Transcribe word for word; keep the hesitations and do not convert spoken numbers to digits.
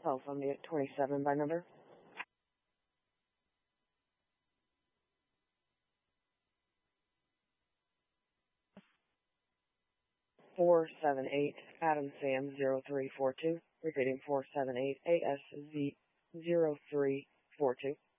Cell phone unit twenty-seven by number. four seven eight Adam Sam zero three four two. Repeating four seven eight A S Z zero three four two.